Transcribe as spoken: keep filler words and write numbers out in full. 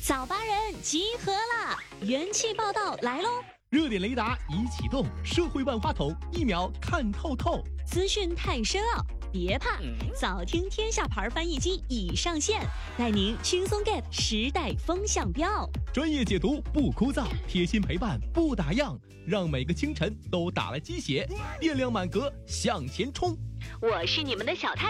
早八人集合啦！元气报道来喽！ 热点雷达已启动，社会万花筒一秒看透透。 资讯太深奥，别怕，早听天下牌翻译机已上线，带您轻松 get 时代风向标。 专业解读不枯燥，贴心陪伴不打烊，让每个清晨都打了鸡血，电量满格向前冲。 我是你们的小太